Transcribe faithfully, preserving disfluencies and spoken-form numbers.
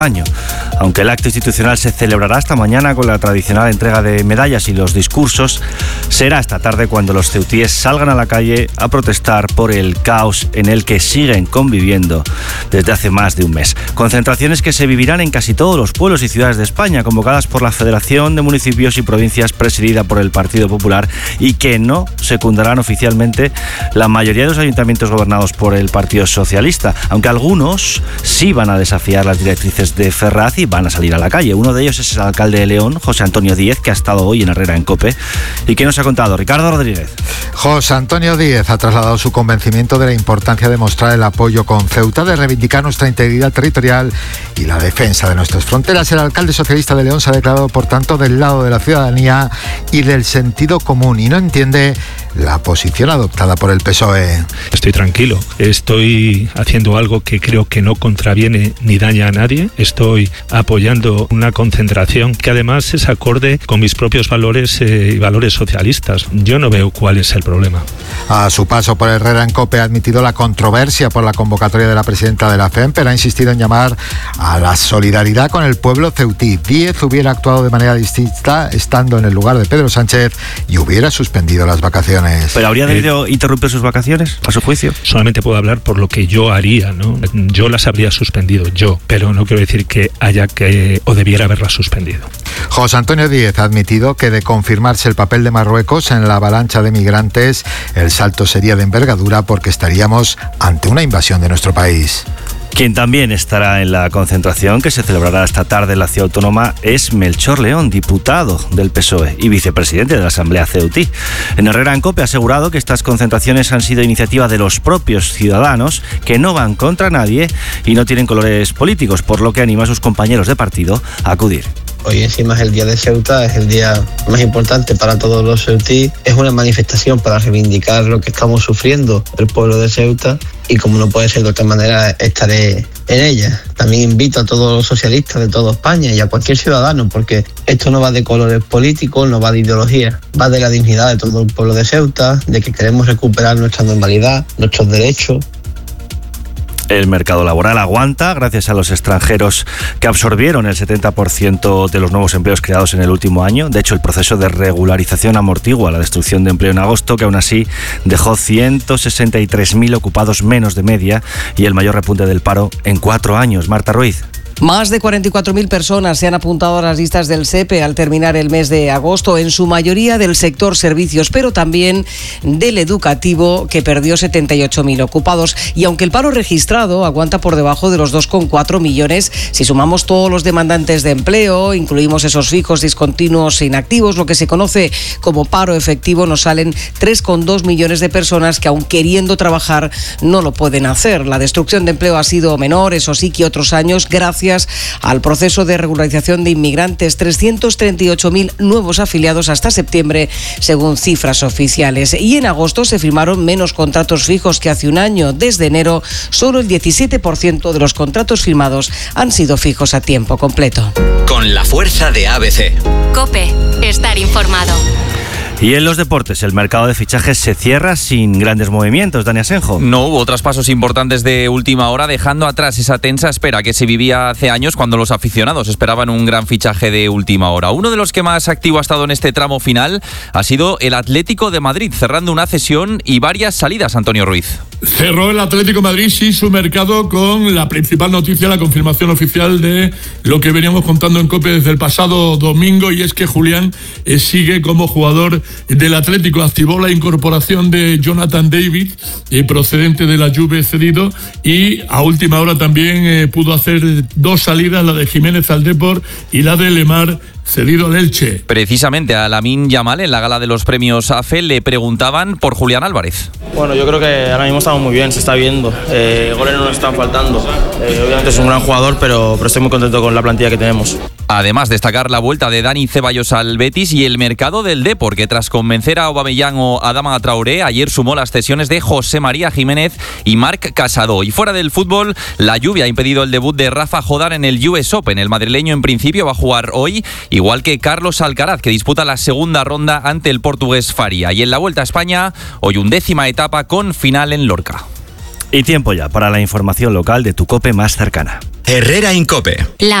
año. Aunque el acto institucional se celebrará hasta mañana con la tradicional entrega de medallas y los discursos, será esta tarde cuando los ceutíes salgan a la calle a protestar por el caos en el que siguen conviviendo desde hace más de un mes. Concentraciones que se vivirán en casi todos los pueblos y ciudades de España, convocadas por la Federación de Municipios y Provincias presidida por el Partido Popular, y que no secundarán oficialmente la mayoría de los ayuntamientos gobernados por el Partido Socialista, aunque algunos sí van a desafiar las directrices de Ferraz y van a salir a la calle. Uno de ellos es el alcalde de León, José Antonio Díez, que ha estado hoy en Herrera en COPE. ¿Y qué nos ha contado? Ricardo Rodríguez. José Antonio Díez ha trasladado su convencimiento de la importancia de mostrar el apoyo con Ceuta, de reivindicar nuestra integridad territorial y la defensa de nuestras fronteras. El alcalde socialista de León se ha declarado, por tanto, del lado de la ciudadanía y del sentido común, y no entiende la posición adoptada por el P S O E. Estoy tranquilo, estoy haciendo algo que creo que no contraviene ni daña a nadie. Estoy apoyando una concentración que además es acorde con mis propios valores eh, y valores socialistas. Yo no veo cuál es el problema. A su paso por Herrera en COPE ha admitido la controversia por la convocatoria de la presidenta de la F E M, pero ha insistido en llamar a la solidaridad con el pueblo ceutí. Díez hubiera actuado de manera distinta estando en el lugar de Pedro Sánchez y hubiera suspendido las vacaciones. ¿Pero habría debido eh, interrumpir sus vacaciones, a su juicio? Solamente puedo hablar por lo que yo haría, ¿no? Yo las habría suspendido, yo, pero no quiero decir que haya que o debiera haberlas suspendido. José Antonio Díez ha admitido que, de confirmarse el papel de Marruecos en la avalancha de migrantes, el salto sería de envergadura porque estaríamos ante una invasión de nuestro país. Quien también estará en la concentración que se celebrará esta tarde en la ciudad autónoma es Melchor León, diputado del P S O E y vicepresidente de la Asamblea Ceutí. En Herrera en COPE ha asegurado que estas concentraciones han sido iniciativa de los propios ciudadanos, que no van contra nadie y no tienen colores políticos, por lo que anima a sus compañeros de partido a acudir. Hoy encima es el día de Ceuta, es el día más importante para todos los ceutí. Es una manifestación para reivindicar lo que estamos sufriendo el pueblo de Ceuta, y como no puede ser de otra manera, estaré en ella. También invito a todos los socialistas de toda España y a cualquier ciudadano, porque esto no va de colores políticos, no va de ideología, va de la dignidad de todo el pueblo de Ceuta, de que queremos recuperar nuestra normalidad, nuestros derechos. El mercado laboral aguanta gracias a los extranjeros, que absorbieron el setenta por ciento de los nuevos empleos creados en el último año. De hecho, el proceso de regularización amortigua la destrucción de empleo en agosto, que aún así dejó ciento sesenta y tres mil ocupados menos de media y el mayor repunte del paro en cuatro años. Marta Ruiz. Más de cuarenta y cuatro mil personas se han apuntado a las listas del S E P E al terminar el mes de agosto, en su mayoría del sector servicios, pero también del educativo, que perdió setenta y ocho mil ocupados. Y aunque el paro registrado aguanta por debajo de los dos coma cuatro millones, si sumamos todos los demandantes de empleo, incluimos esos fijos, discontinuos e inactivos, lo que se conoce como paro efectivo, nos salen tres coma dos millones de personas que, aun queriendo trabajar, no lo pueden hacer. La destrucción de empleo ha sido menor, eso sí, que otros años, gracias al proceso de regularización de inmigrantes. trescientos treinta y ocho mil nuevos afiliados hasta septiembre, según cifras oficiales. Y en agosto se firmaron menos contratos fijos que hace un año. Desde enero, solo el diecisiete por ciento de los contratos firmados han sido fijos a tiempo completo. Con la fuerza de A B C. COPE. Estar informado. Y en los deportes, el mercado de fichajes se cierra sin grandes movimientos. Dani Asenjo. No hubo traspasos importantes de última hora, dejando atrás esa tensa espera que se vivía hace años cuando los aficionados esperaban un gran fichaje de última hora. Uno de los que más activo ha estado en este tramo final ha sido el Atlético de Madrid, cerrando una cesión y varias salidas. Antonio Ruiz. Cerró el Atlético de Madrid, sí, su mercado con la principal noticia, la confirmación oficial de lo que veníamos contando en COPE desde el pasado domingo, y es que Julián eh, sigue como jugador del Atlético. Activó la incorporación de Jonathan David, eh, procedente de la Juve cedido, y a última hora también eh, pudo hacer dos salidas, la de Jiménez al Depor y la de Lemar, cedido al Elche. Precisamente a Lamine Yamal, en la gala de los premios A F E, le preguntaban por Julián Álvarez. Bueno, yo creo que ahora mismo estamos muy bien, se está viendo. Eh, goles no nos están faltando. Eh, obviamente es un gran jugador, pero, pero estoy muy contento con la plantilla que tenemos. Además, destacar la vuelta de Dani Ceballos al Betis y el mercado del Depor, que tras convencer a Aubameyang o Adama Traoré, ayer sumó las cesiones de José María Jiménez y Marc Casado. Y fuera del fútbol, la lluvia ha impedido el debut de Rafa Jodar en el U S Open. El madrileño en principio va a jugar hoy, igual que Carlos Alcaraz, que disputa la segunda ronda ante el portugués Faria. Y en la Vuelta a España, hoy undécima etapa con final en Lorca. Y tiempo ya para la información local de tu COPE más cercana. Herrera Incope. La